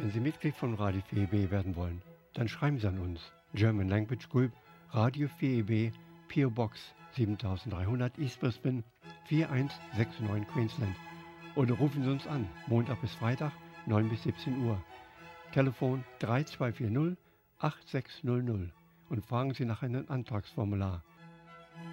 Wenn Sie Mitglied von Radio 4EB werden wollen, dann schreiben Sie an uns. German Language Group, Radio 4EB, PO Box 7300 East Brisbane 4169 Queensland. Oder rufen Sie uns an, Montag bis Freitag, 9 bis 17 Uhr. Telefon 3240 8600 und fragen Sie nach einem Antragsformular.